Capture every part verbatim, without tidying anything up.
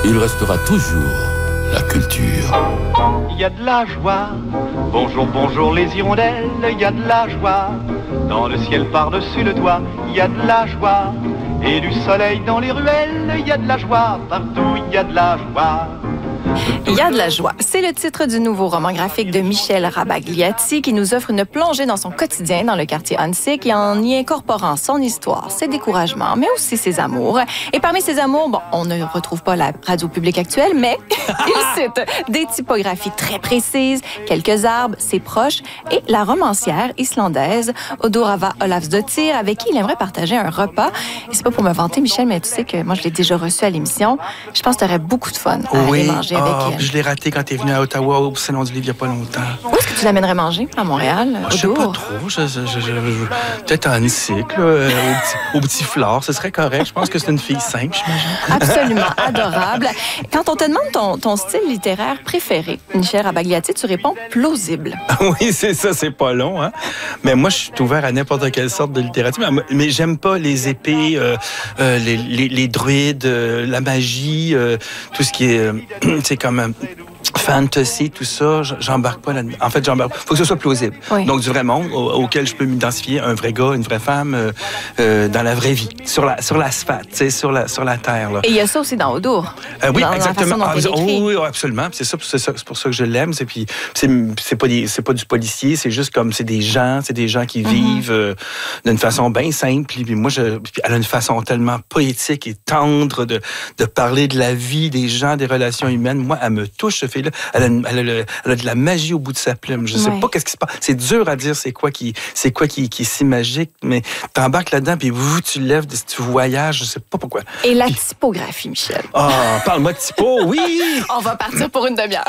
il restera toujours la culture. Il y a de la joie, bonjour, bonjour les hirondelles, il y a de la joie, dans le ciel par-dessus le toit, il y a de la joie, et du soleil dans les ruelles, il y a de la joie, partout il y a de la joie. Il y a de la joie. C'est le titre du nouveau roman graphique de Michel Rabagliati qui nous offre une plongée dans son quotidien dans le quartier Huntsic et en y incorporant son histoire, ses découragements, mais aussi ses amours. Et parmi ses amours, bon, on ne retrouve pas la radio publique actuelle, mais il cite des typographies très précises, quelques arbres, ses proches et la romancière islandaise Odurava Olafsdottir avec qui il aimerait partager un repas. Et c'est pas pour me vanter, Michel, mais tu sais que moi, je l'ai déjà reçu à l'émission. Je pense que tu aurais beaucoup de fun à oui. aller manger avec Oh, elle. je l'ai raté quand tu es venu à Ottawa au Salon du Livre il n'y a pas longtemps. Où est-ce que tu l'amènerais manger à Montréal? Je sais pas trop. Je, je, je, je, peut-être en Huntsic, là, euh, au, petit, au petit fleur, ce serait correct. Je pense que c'est une fille simple, j'imagine. Absolument adorable. Quand on te demande ton, ton style littéraire préféré, Michel Rabagliati, tu réponds plausible. Oui, c'est ça, c'est pas long. Hein? Mais moi, je suis ouvert à n'importe quelle sorte de littérature. Mais, mais j'aime pas les épées, euh, euh, les, les, les druides, euh, la magie, euh, tout ce qui est... Euh, c'est comme... Euh, fantasy, tout ça, j'embarque pas là-dedans. En fait, j'embarque. Faut que ce soit plausible. Oui. Donc, du vrai monde au, auquel je peux m'identifier, un vrai gars, une vraie femme, euh, euh, dans la vraie vie, sur la sur l'asphalte, tu sais, sur la sur la terre. Là. Et il y a ça aussi dans Odur. Euh, oui, dans, exactement. Dans la façon dont ah, oui, oui, absolument. C'est ça, c'est ça, c'est pour ça que je l'aime. C'est puis c'est c'est pas des, c'est pas du policier, c'est juste comme c'est des gens, c'est des gens qui mm-hmm. vivent euh, d'une façon bien simple. Puis moi, je, puis elle a une façon tellement poétique et tendre de de parler de la vie, des gens, des relations humaines. Moi, elle me touche, ce fait-là. Elle a, une, elle, a le, elle a de la magie au bout de sa plume. Je sais ouais. pas qu'est-ce qui se passe. C'est dur à dire c'est quoi qui, c'est quoi qui, qui est si magique, mais t'embarques là-dedans, puis vous, tu lèves, tu voyages, je sais pas pourquoi. Et la puis, typographie, Michel. Ah, oh, parle-moi de typo, oui! On va partir pour une demi-heure.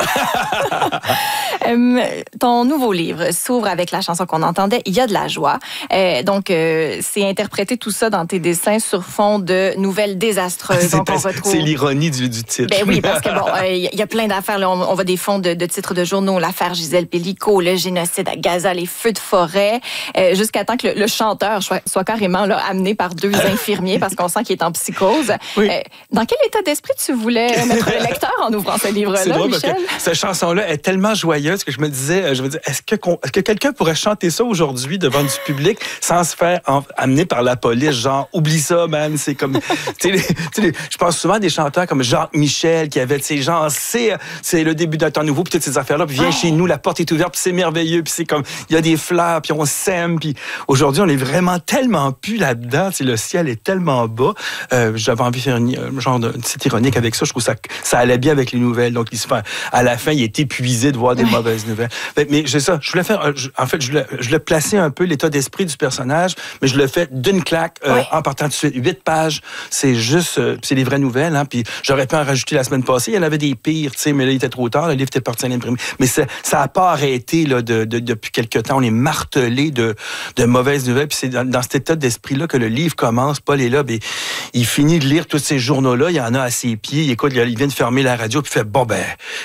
euh, ton nouveau livre s'ouvre avec la chanson qu'on entendait, Il y a de la joie. Euh, donc, euh, c'est interpréter tout ça dans tes dessins sur fond de nouvelles désastreuses. Donc, on retrouve... C'est l'ironie du, du titre. Ben oui, parce que bon, il euh, y a plein d'affaires. Là, on, on voit des fonds de, de titres de journaux, l'affaire Gisèle Pellicot, le génocide à Gaza, les feux de forêt, euh, jusqu'à temps que le, le chanteur soit, soit carrément là, amené par deux infirmiers parce qu'on sent qu'il est en psychose. Oui. Euh, dans quel état d'esprit tu voulais mettre le lecteur en ouvrant ce livre-là, C'est drôle Michel? Parce que cette chanson-là est tellement joyeuse que je me disais, je me disais, est-ce que, est-ce que quelqu'un pourrait chanter ça aujourd'hui devant du public sans se faire en, amener par la police, genre, oublie ça, man, c'est comme, tu sais, je pense souvent à des chanteurs comme Jacques Michel qui avait, tu sais, genre, c'est, c'est le début d'un temps nouveau, puis toutes ces affaires-là, puis viens oh. chez nous, la porte est ouverte, puis c'est merveilleux, puis c'est comme, il y a des fleurs, puis on s'aime, puis aujourd'hui, on est vraiment tellement plus là-dedans, tu sais, le ciel est tellement bas. Euh, j'avais envie de faire une, un genre de petite ironique avec ça, je trouve que ça, ça allait bien avec les nouvelles, donc il se fait, à la fin, il est épuisé de voir des mauvaises nouvelles. Mais, mais c'est ça, je voulais faire, je, en fait, je voulais, je voulais placer un peu l'état d'esprit du personnage, mais je le fais d'une claque, euh, oui. en partant de suite. Huit pages, c'est juste, euh, c'est des vraies nouvelles, hein, puis j'aurais pu en rajouter la semaine passée, il y en avait des pires, tu sais, mais là, il était trop tard, le livre était parti à l'imprimer. Mais ça n'a pas arrêté, là, de, de, depuis quelque temps, on est martelé de, de mauvaises nouvelles, puis c'est dans, dans cet état d'esprit-là que le livre commence. Paul est là, bien, il finit de lire tous ces journaux-là, il y en a à ses pieds, il écoute, il vient de fermer la radio, puis il fait, bon, ben,